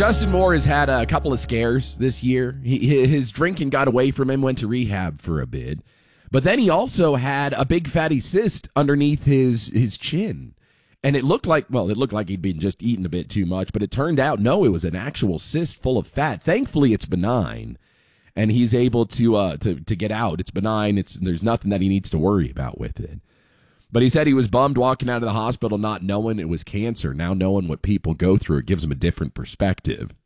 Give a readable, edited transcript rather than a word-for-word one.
Justin Moore has had a couple of scares this year. His drinking got away from him, went to rehab for a bit. But then he also had a big fatty cyst underneath his chin. And it looked like he'd been just eating a bit too much, but it turned out, no, it was an actual cyst full of fat. Thankfully, it's benign, and he's able to get out. It's benign. There's nothing that he needs to worry about with it. But he said he was bummed walking out of the hospital not knowing it was cancer. Now knowing what people go through, it gives him a different perspective.